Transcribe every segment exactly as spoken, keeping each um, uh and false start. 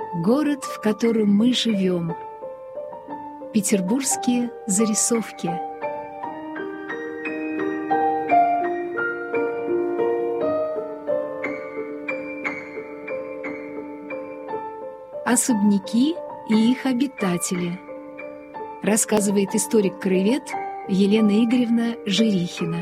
Город, в котором мы живем. Петербургские зарисовки. Особняки и их обитатели. Рассказывает историк-краевед Елена Игоревна Жирихина.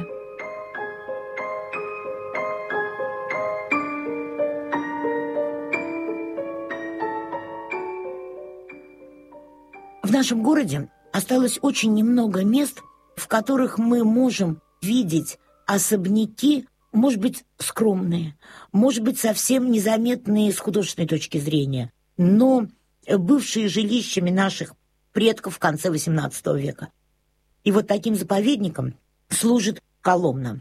В нашем городе осталось очень немного мест, в которых мы можем видеть особняки, может быть, скромные, может быть, совсем незаметные с художественной точки зрения, но бывшие жилищами наших предков в конце восемнадцатого века. И вот таким заповедником служит Коломна.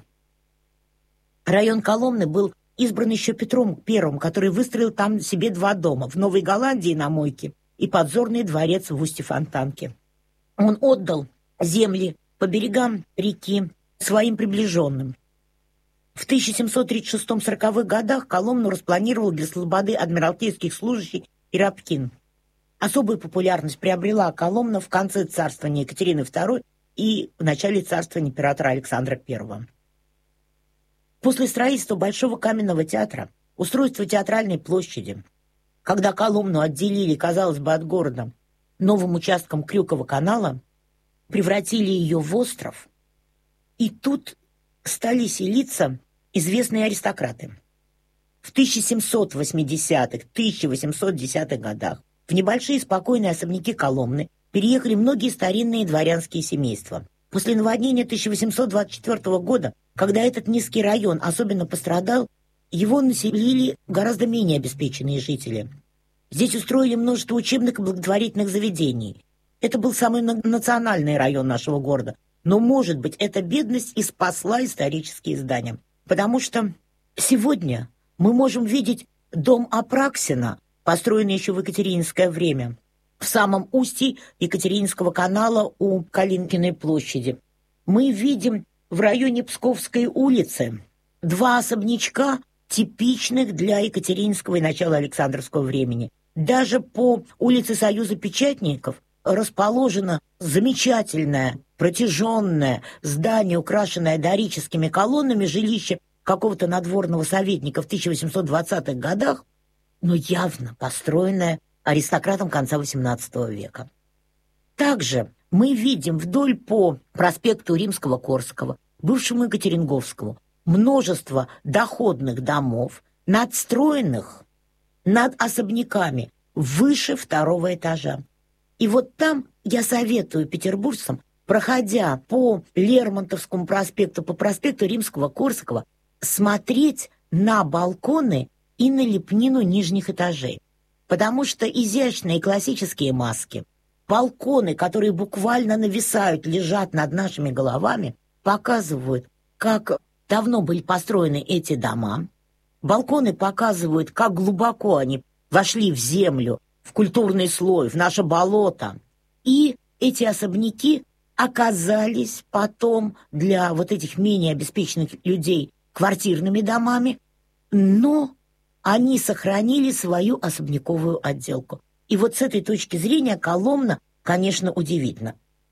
Район Коломны был избран еще Петром Первым, который выстроил там себе два дома, в Новой Голландии на Мойке и подзорный дворец в Устье-Фонтанке. Он отдал земли по берегам реки своим приближенным. В тысяча семьсот тридцать шестом-сороковых годах Коломну распланировал для слободы адмиралтейских служащих Иропкин. Особую популярность приобрела Коломна в конце царствования Екатерины Второй и в начале царствования императора Александра Первого. После строительства Большого каменного театра, устройства театральной площади, когда Коломну отделили, казалось бы, от города новым участком Крюкова канала, превратили ее в остров, и тут стали селиться известные аристократы. В тысяча семьсот восьмидесятых — тысяча восемьсот десятых годах в небольшие спокойные особняки Коломны переехали многие старинные дворянские семейства. После наводнения тысяча восемьсот двадцать четвёртого года, когда этот низкий район особенно пострадал, его населили гораздо менее обеспеченные жители. Здесь устроили множество учебных и благотворительных заведений. Это был самый национальный район нашего города. Но, может быть, эта бедность и спасла исторические здания. Потому что сегодня мы можем видеть дом Апраксина, построенный еще в екатерининское время, в самом устье Екатерининского канала у Калинкиной площади. Мы видим в районе Псковской улицы два особнячка, типичных для Екатерининского и начала Александровского времени. Даже по улице Союза Печатников расположено замечательное, протяженное здание, украшенное дорическими колоннами, жилище какого-то надворного советника в тысяча восемьсот двадцатых годах, но явно построенное аристократом конца восемнадцатого века. Также мы видим вдоль по проспекту Римского-Корского, бывшему Екатеринговскому, множество доходных домов, надстроенных над особняками выше второго этажа. И вот там я советую петербуржцам, проходя по Лермонтовскому проспекту, по проспекту Римского-Корского, смотреть на балконы и на лепнину нижних этажей. Потому что изящные классические маски, балконы, которые буквально нависают, лежат над нашими головами, показывают, как давно были построены эти дома. Балконы показывают, как глубоко они вошли в землю, в культурный слой, в наше болото. И эти особняки оказались потом для вот этих менее обеспеченных людей квартирными домами, но они сохранили свою особняковую отделку. И вот с этой точки зрения Коломна, конечно, удивительна.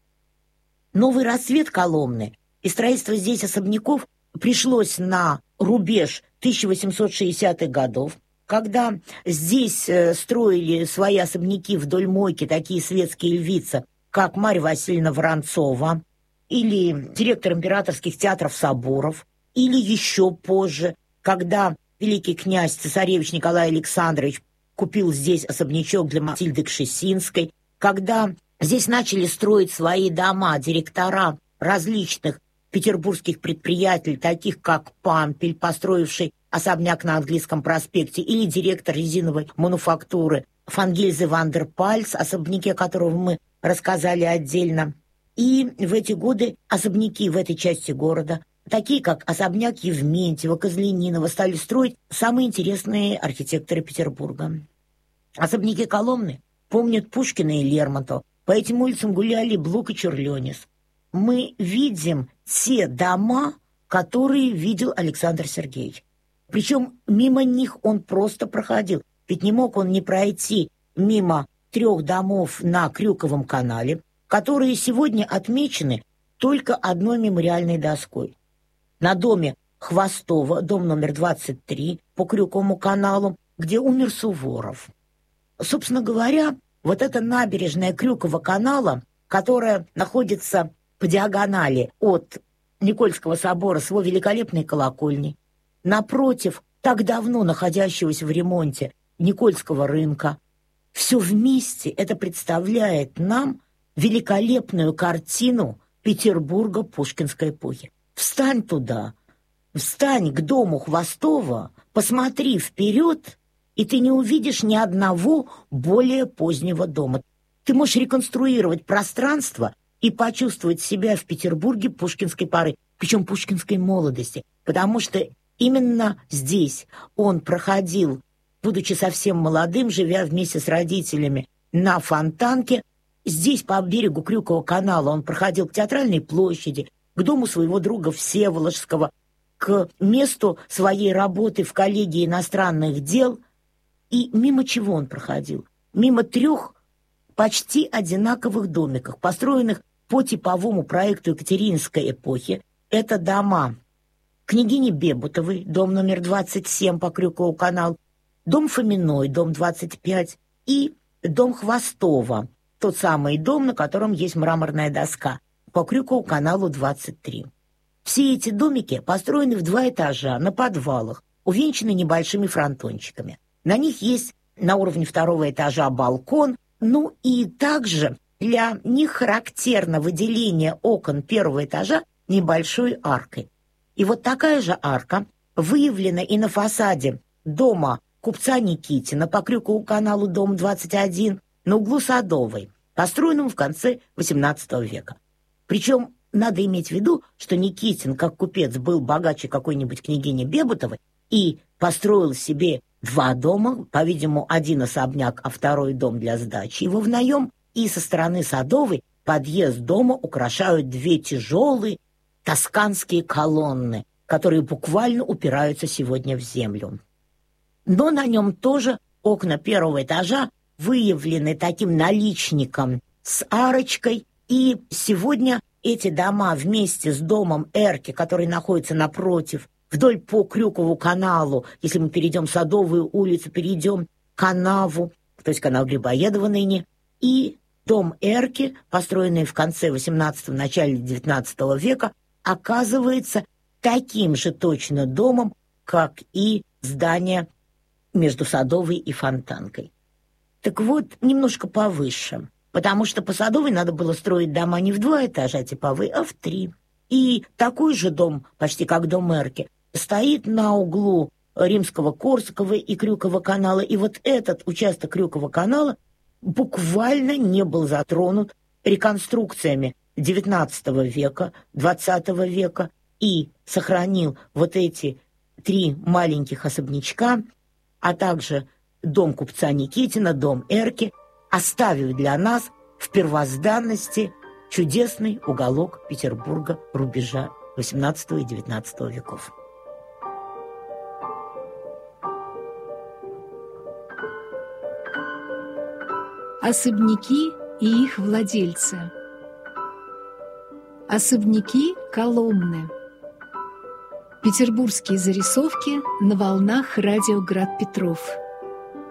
Новый расцвет Коломны и строительство здесь особняков пришлось на рубеж тысяча восемьсот шестидесятых годов, когда здесь строили свои особняки вдоль Мойки такие светские львицы, как Марья Васильевна Воронцова, или директор императорских театров соборов, или еще позже, когда великий князь цесаревич Николай Александрович купил здесь особнячок для Матильды Кшесинской, когда здесь начали строить свои дома директора различных петербургских предприятий, таких как Пампель, построивший особняк на Английском проспекте, или директор резиновой мануфактуры Фангельзе Вандерпальц, особняке которого мы рассказали отдельно. И в эти годы особняки в этой части города, такие как особняк Евментьева, Козленинова, стали строить самые интересные архитекторы Петербурга. Особняки Коломны помнят Пушкина и Лермонтова. По этим улицам гуляли Блок и Чурлёнис. Мы видим те дома, которые видел Александр Сергеевич. Причем мимо них он просто проходил. Ведь не мог он не пройти мимо трех домов на Крюковом канале, которые сегодня отмечены только одной мемориальной доской. На доме Хвостова, дом номер двадцать три по Крюковому каналу, где умер Суворов. Собственно говоря, вот эта набережная Крюкова канала, которая находится по диагонали от Никольского собора с его великолепной колокольней, напротив так давно находящегося в ремонте Никольского рынка, все вместе это представляет нам великолепную картину Петербурга пушкинской эпохи. Встань туда, встань к дому Хвостова, посмотри вперед, и ты не увидишь ни одного более позднего дома. Ты можешь реконструировать пространство и почувствовать себя в Петербурге пушкинской поры, причем пушкинской молодости, потому что именно здесь он проходил, будучи совсем молодым, живя вместе с родителями на Фонтанке. Здесь, по берегу Крюкового канала, он проходил к Театральной площади, к дому своего друга Всеволожского, к месту своей работы в коллегии иностранных дел. И мимо чего он проходил? Мимо трех почти одинаковых домиков, построенных по типовому проекту Екатерининской эпохи. Это дома княгини Бебутовой, дом номер двадцать семь по Крюкову каналу, дом Фоминой, дом двадцать пять, и дом Хвостова, тот самый дом, на котором есть мраморная доска, по Крюкову каналу двадцать три. Все эти домики построены в два этажа, на подвалах, увенчаны небольшими фронтончиками. На них есть на уровне второго этажа балкон, ну и также для них характерно выделение окон первого этажа небольшой аркой. И вот такая же арка выявлена и на фасаде дома купца Никитина по Крюкову каналу, дом двадцать один, на углу Садовой, построенному в конце восемнадцатого века. Причем надо иметь в виду, что Никитин, как купец, был богаче какой-нибудь княгини Бебутовой и построил себе два дома, по-видимому, один особняк, а второй дом для сдачи его в наем, и со стороны Садовой подъезд дома украшают две тяжелые тосканские колонны, которые буквально упираются сегодня в землю. Но на нем тоже окна первого этажа выявлены таким наличником с арочкой, и сегодня эти дома вместе с домом Эрки, который находится напротив, вдоль по Крюкову каналу, если мы перейдем Садовую улицу, перейдем канаву, то есть канал Грибоедова ныне, и дом Эрки, построенный в конце восемнадцатого, начале девятнадцатого века, оказывается таким же точно домом, как и здание между Садовой и Фонтанкой. Так вот, немножко повыше, потому что по Садовой надо было строить дома не в два этажа типовые, а в три. И такой же дом, почти как дом Эрки, стоит на углу Римского-Корсакова и Крюкова канала. И вот этот участок Крюкова канала буквально не был затронут реконструкциями девятнадцатого века, двадцатого века и сохранил вот эти три маленьких особнячка, а также дом купца Никитина, дом Эрки, оставив для нас в первозданности чудесный уголок Петербурга рубежа восемнадцатого и девятнадцатого веков. Особняки и их владельцы. Особняки Коломны. Петербургские зарисовки на волнах радио «Град Петров».